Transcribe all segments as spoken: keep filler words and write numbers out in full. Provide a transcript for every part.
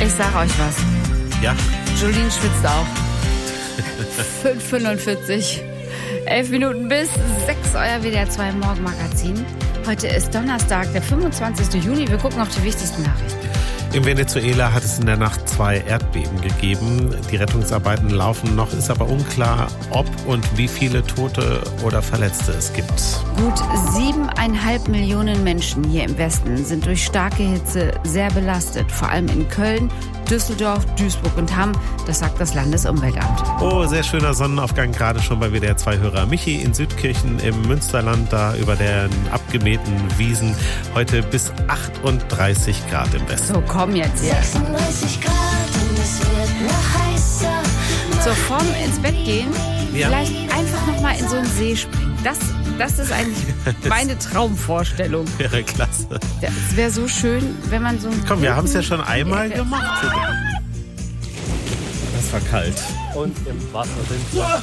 Ich sag euch was. Ja. Jolene schwitzt auch. fünf Uhr fünfundvierzig. Elf Minuten bis sechs, euer W D R zwei Morgenmagazin. Heute ist Donnerstag, der fünfundzwanzigsten Juni. Wir gucken auf die wichtigsten Nachrichten. In Venezuela hat es in der Nacht zwei Erdbeben gegeben. Die Rettungsarbeiten laufen noch, ist aber unklar, ob und wie viele Tote oder Verletzte es gibt. Gut siebeneinhalb Millionen Menschen hier im Westen sind durch starke Hitze sehr belastet. Vor allem in Köln, Düsseldorf, Duisburg und Hamm. Das sagt das Landesumweltamt. Oh, sehr schöner Sonnenaufgang, gerade schon bei W D R zwei Hörer Michi in Südkirchen im Münsterland, da über den abgemähten Wiesen. Heute bis achtunddreißig Grad im Westen. So, komm jetzt hier. sechsunddreißig Grad und es wird noch heißer. So, vorm ins Bett gehen, Ja. vielleicht einfach noch mal in so einen See springen. Das, das ist eigentlich meine Traumvorstellung. Wäre klasse. Es wäre so schön, wenn man so... Komm, wir haben es ja schon einmal gemacht. Das war kalt. Und im Wasser sind wir.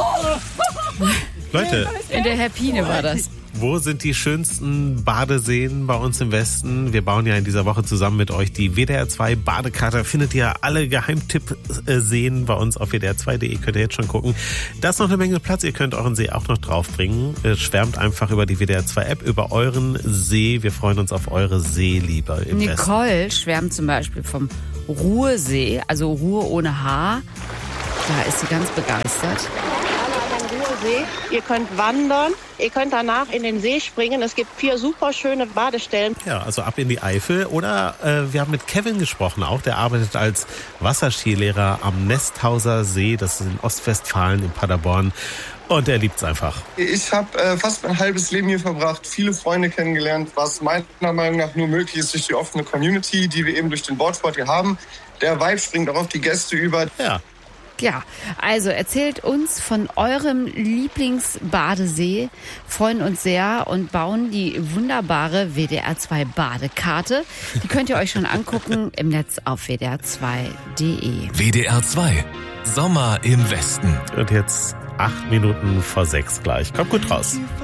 Leute, In der Herpine war das. wo sind die schönsten Badeseen bei uns im Westen? Wir bauen ja in dieser Woche zusammen mit euch die W D R zwei Badekarte. Findet ihr alle Geheimtipp-Seen bei uns auf w d r zwei punkt d e. Könnt ihr jetzt schon gucken. Da ist noch eine Menge Platz. Ihr könnt euren See auch noch draufbringen. Schwärmt einfach über die W D R zwei App, über euren See. Wir freuen uns auf eure Seeliebe im Westen. Nicole schwärmt zum Beispiel vom Ruhrsee, also Ruhe ohne Haar. Da ist sie ganz begeistert. See. Ihr könnt wandern, ihr könnt danach in den See springen. Es gibt vier super schöne Badestellen. Ja, also ab in die Eifel. Oder äh, wir haben mit Kevin gesprochen auch. Der arbeitet als Wasserskilehrer am Nesthauser See. Das ist in Ostwestfalen in Paderborn. Und er liebt's einfach. Ich habe äh, fast mein halbes Leben hier verbracht, viele Freunde kennengelernt, was meiner Meinung nach nur möglich ist durch die offene Community, die wir eben durch den Boardsport hier haben. Der Vibe springt auch auf die Gäste über. Ja. Ja, also erzählt uns von eurem Lieblingsbadesee, freuen uns sehr und bauen die wunderbare W D R zwei Badekarte. Die könnt ihr euch schon angucken im Netz auf w d r zwei punkt d e. W D R zwei. Sommer im Westen. Und jetzt acht Minuten vor sechs gleich. Kommt gut raus.